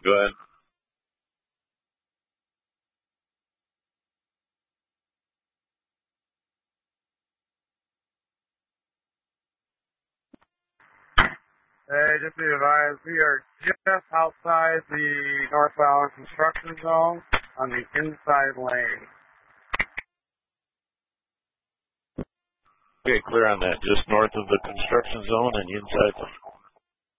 Go ahead. Hey, just be advised, we are just outside the northbound construction zone on the inside lane. Okay, clear on that. Just north of the construction zone and inside the